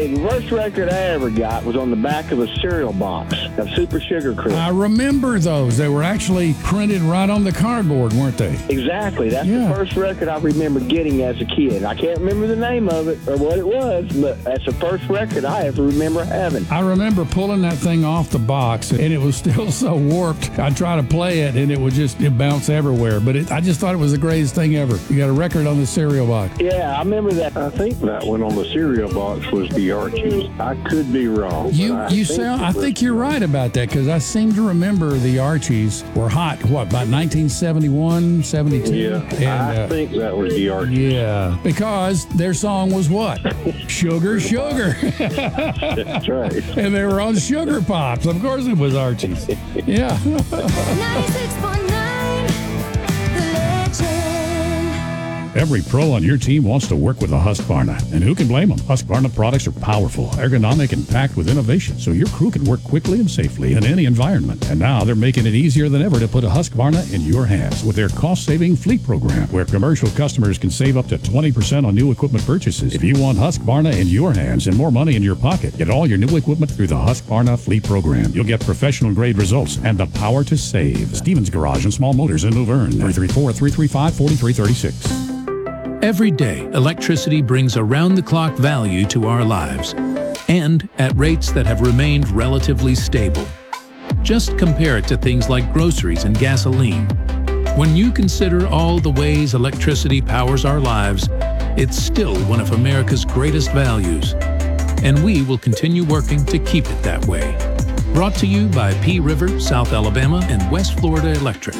Hey, the first record I ever got was on the back of a cereal box of Super Sugar Crisp. I remember those. They were actually printed right on the cardboard, weren't they? Exactly. That's the first record I remember getting as a kid. I can't remember the name of it or what it was, but that's the first record I ever remember having. I remember pulling that thing off the box, and it was still so warped. I'd try to play it, and it would just bounce everywhere. But I just thought it was the greatest thing ever. You got a record on the cereal box. Yeah, I remember that. I think that one on the cereal box was the Archies. I could be wrong. I think you're right about that, because I seem to remember the Archies were hot, about 1971, 72? Yeah, and, I think that was the Archies. Yeah, because their song was what? Sugar, Sugar. That's right. And they were on Sugar Pops. Of course it was Archie's. Yeah. 96.9 The Legend. Every pro on your team wants to work with a Husqvarna, and who can blame them? Husqvarna products are powerful, ergonomic, and packed with innovation, so your crew can work quickly and safely in any environment. And now they're making it easier than ever to put a Husqvarna in your hands with their cost-saving fleet program, where commercial customers can save up to 20% on new equipment purchases. If you want Husqvarna in your hands and more money in your pocket, get all your new equipment through the Husqvarna fleet program. You'll get professional-grade results and the power to save. Stevens Garage and Small Motors in Luverne, 334-335-4336. Every day, electricity brings around-the-clock value to our lives, and at rates that have remained relatively stable. Just compare it to things like groceries and gasoline. When you consider all the ways electricity powers our lives, it's still one of America's greatest values, and we will continue working to keep it that way. Brought to you by P River, South Alabama, and West Florida Electric.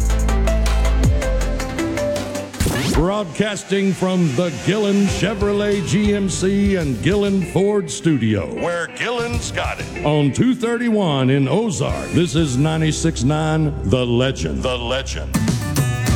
Broadcasting from the Gillen Chevrolet GMC and Gillen Ford studio, where Gillen's got it. On 231 in Ozark, this is 96.9 The Legend. The Legend.